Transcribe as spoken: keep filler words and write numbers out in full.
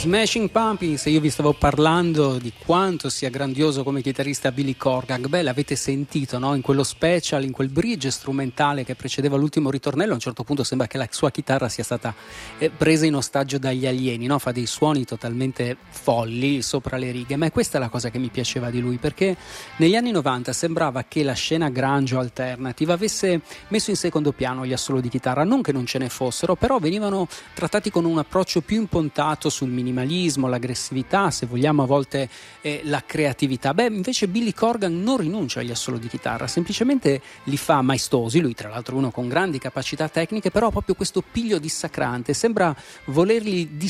Smashing Pumpkins, io vi stavo parlando di quanto sia grandioso come chitarrista Billy Corgan. Beh, l'avete sentito, no? In quello special, in quel bridge strumentale che precedeva l'ultimo ritornello, a un certo punto sembra che la sua chitarra sia stata eh, presa in ostaggio dagli alieni, no? Fa dei suoni totalmente folli sopra le righe, ma è questa la cosa che mi piaceva di lui, perché negli anni novanta sembrava che la scena grunge o alternative avesse messo in secondo piano gli assolo di chitarra, non che non ce ne fossero, però venivano trattati con un approccio più impuntato sul minimalismo, l'aggressività, se vogliamo a volte eh, la creatività. Beh, invece Billy Corgan non rinuncia agli assolo di chitarra, semplicemente li fa maestosi, lui tra l'altro uno con grandi capacità tecniche, però proprio questo piglio dissacrante, sembra volerli